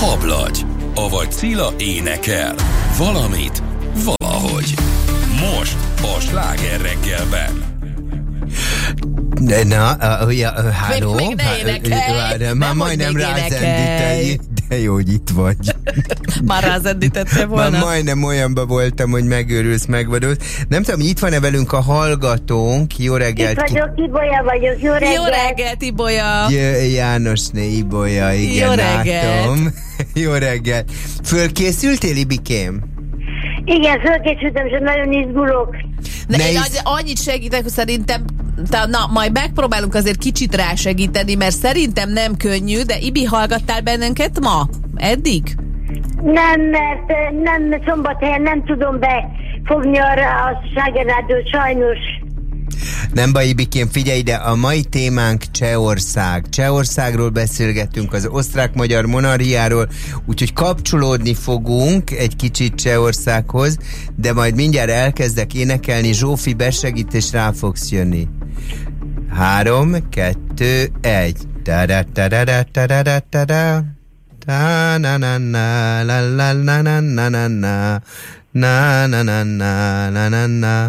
Hablagy, avagy Cilla énekel. Valamit, valahogy. Most a Sláger reggelben. Halló? Még ne énekelj! Már majdnem rázendítettem. De jó, hogy itt vagy. Már rázendítettem volna. Már majdnem olyanban voltam, hogy megvadulsz. Nem tudom, itt van-e velünk a hallgatónk. Jó reggelt. Itt vagyok, Ibolya vagyok. Jó reggelt. Jó reggelt, Ibolya. Jánosné Ibolya, igen, Jó reggelt. látom. Jó reggelt. Fölkészültél, Ibikém? Igen, fölkészültem, és nagyon izgulok. Én annyit segítek, hogy szerintem majd megpróbálunk azért kicsit rásegíteni, mert szerintem nem könnyű, de Ibi, hallgattál bennünket ma? Eddig? Nem, mert nem Szombathelyen nem tudom befogni arra a Sláger Rádiót, sajnos. Nem baj, Ibikém, figyelj ide, a mai témánk Csehország. Csehországról beszélgettünk, az osztrák-magyar monarchiáról, úgyhogy kapcsolódni fogunk egy kicsit Csehországhoz, de majd mindjárt elkezdek énekelni, Zsófi besegít, és rá fogsz jönni. 3, 2, 1. Ta-da-ta-da-da-ta-da-ta-da. Ta-na-na-na, la-la-la-na-na-na-na. Na-na-na-na-na-na-na.